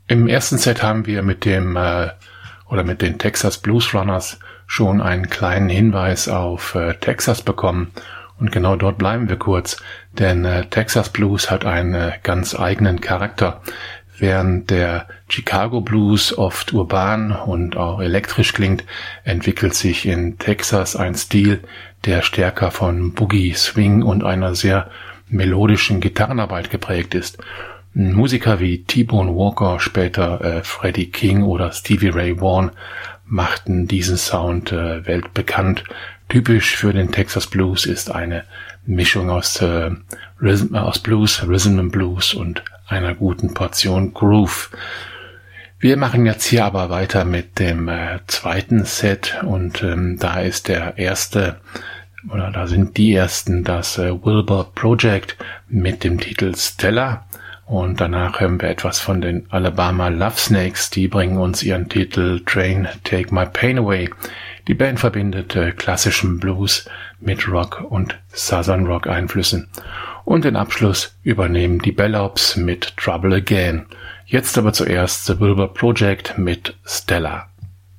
Im ersten Set haben wir mit den Texas Blues Runners schon einen kleinen Hinweis auf Texas bekommen. Und genau dort bleiben wir kurz, denn Texas Blues hat einen ganz eigenen Charakter. Während der Chicago Blues oft urban und auch elektrisch klingt, entwickelt sich in Texas ein Stil, der stärker von Boogie, Swing und einer sehr melodischen Gitarrenarbeit geprägt ist. Musiker wie T-Bone Walker, später Freddie King oder Stevie Ray Vaughan machten diesen Sound weltbekannt. Typisch für den Texas Blues ist eine Mischung aus Blues, Rhythm and Blues und einer guten Portion Groove. Wir machen jetzt hier aber weiter mit dem zweiten Set und da sind die ersten das Wilbur Project mit dem Titel Stella. Und danach hören wir etwas von den Alabama Love Snakes, die bringen uns ihren Titel Train Take My Pain Away. Die Band verbindet klassischen Blues mit Rock und Southern Rock Einflüssen. Und den Abschluss übernehmen die Bellops mit Trouble Again. Jetzt aber zuerst The Wilbur Project mit Stella.